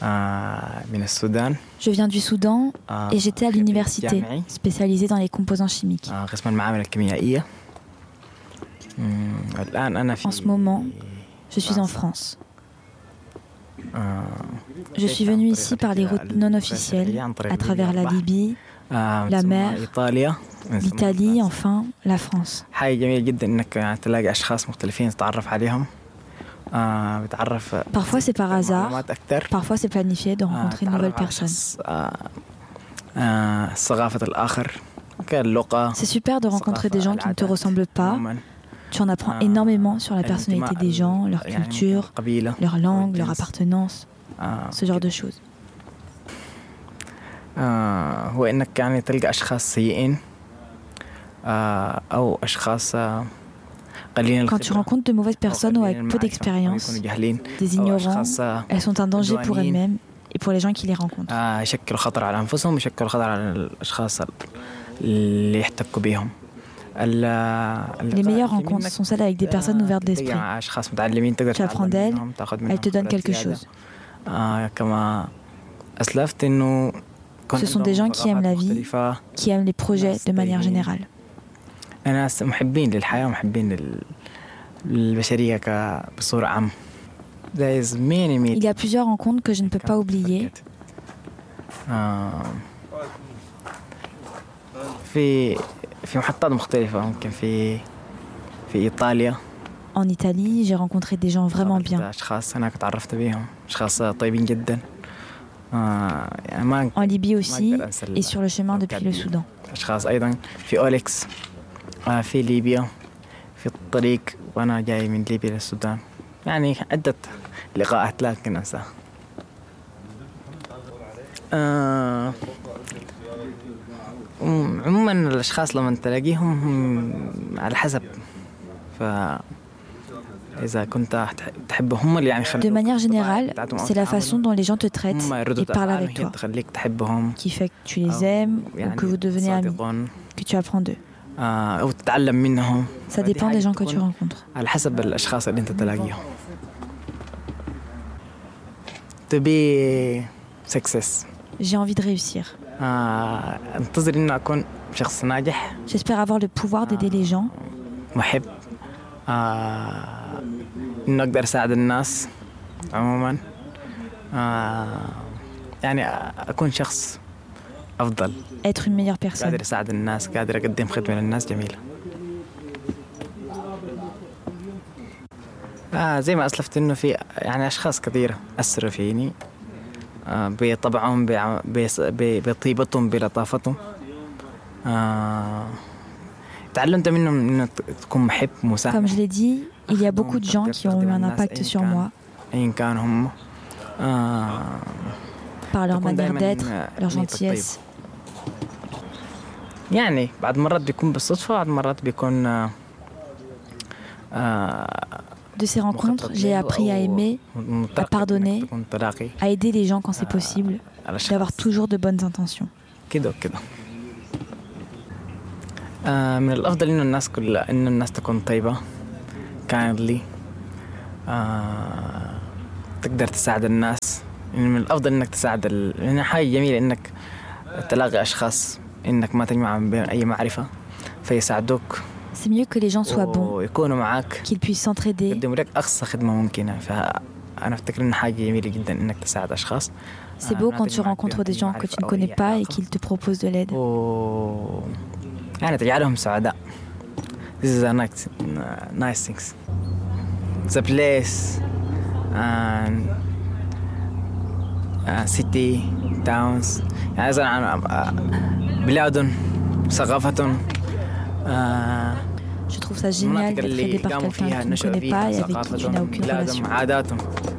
من السودان. Je viens du Soudan et j'étais à l'université, spécialisée dans les composants chimiques. قسم المعامل الكيميائية. الآن أنا في. En ce moment, je suis en France. Je suis venue ici par les routes non officielles, à travers la Libye, la mer, l'Italie, enfin la France. حاجة جميل جدا إنك تلاقي أشخاص مختلفين تتعرف عليهم. Parfois c'est par hasard, parfois c'est planifié de rencontrer une nouvelle personne. C'est super de rencontrer des gens qui ne te ressemblent pas. Tu en apprends énormément sur la personnalité des gens, leur culture, leur langue, leur appartenance, ce genre de choses. هو إنك يعني تلقى أشخاص سيئين أو أشخاص. Quand tu rencontres de mauvaises personnes ou avec peu d'expérience, des ignorants, elles sont un danger pour elles-mêmes et pour les gens qui les rencontrent. Les meilleures rencontres sont celles avec des personnes ouvertes d'esprit. Tu apprends d'elles, elles te donnent quelque chose. Ce sont des gens qui aiment la vie, qui aiment les projets de manière générale. ناس محبين للحياة ومحبين للبشرية بصورة عامة. Il y a plusieurs rencontres que je ne peux pas oublier. في محطات مختلفة ممكن في إيطاليا. En Italie, j'ai rencontré des gens vraiment bien. أشخاص هناك تعرفت بيهم أشخاص طيبين جدا. En Libye aussi et sur le chemin depuis le Soudan. أشخاص أيضا في أوليكس. في ليبيا في الطريق وأنا جاي من ليبيا للسودان. يعني عدة لقاءات لكن أنساها. عموما الأشخاص لما تلاقيهم على حسب. إذا كنت تحبهم اللي يعني De manière générale, c'est la façon dont les gens te traitent et parlent avec toi qui fait que tu les aimes ou que vous devenez amis, que tu apprends d'eux. Ça dépend des gens que tu rencontres. على حسب الأشخاص اللي أنت تلاقيهم. To be success. J'ai envie de réussir. أنتظر إني أكون شخص ناجح. J'espère avoir le pouvoir d'aider les gens. محب. إنه أقدر أساعد الناس عموما. يعني أكون شخص أفضل. Être une meilleure personne. قادر أساعد الناس، قادر أقدم خدمة للناس جميلة. زي ما أسلفت إنه في يعني أشخاص كثيرة أثروا فيني بطبعهم بطيبتهم بلطافتهم. تعلمت منهم إنه تكون محب مساعد. Comme je l'ai dit, il y a beaucoup de gens qui ont eu un impact sur moi. أين كانوا هم. Par leur manière d'être, leur gentillesse. يعني بعد مرات بيكون بالصدفة بعد مرات بيكون. De ces rencontres, j'ai appris à aimer, à pardonner, à aider les gens quand c'est possible, d'avoir toujours de bonnes intentions. كده كده. من الأفضل إنه الناس تكون طيبة kindly. تقدر تساعد الناس. من الأفضل إنك تساعد لأن حاجة جميلة إنك تلاقي أشخاص إنك ما تجمع بين أي معرفة فيساعدوك. C'est mieux que les gens soient bons, ويكونوا معاك. qu'ils puissent s'entraider. يقدموا لك أقصى خدمة ممكنة. فأنا أفتكر إن حاجة جميلة جدا إنك تساعد أشخاص. C'est beau quand tu rencontres des gens que tu ne connais pas et qu'ils te proposent de l'aide. يعني تجعلهم سعداء. This is a nice things. The place and city towns. يعني إذا عن بلاد ثقافتهم. Je trouve ça génial d'être aidé par quelqu'un que tu ne connais pas et avec qui tu n'as aucune relation.